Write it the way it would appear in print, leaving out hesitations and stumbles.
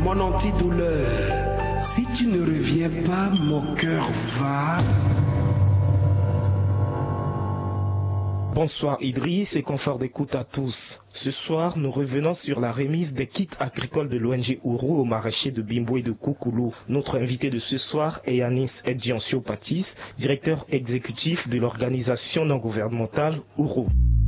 mon antidouleur. Si tu ne reviens pas, mon cœur va... Bonsoir Idriss et confort d'écoute à tous. Ce soir, nous revenons sur la remise des kits agricoles de l'ONG Ouro aux maraîchers de Bimbo et de Koukoulou. Notre invité de ce soir est Yanis Edjiansio Patis, directeur exécutif de l'organisation non gouvernementale Ouro.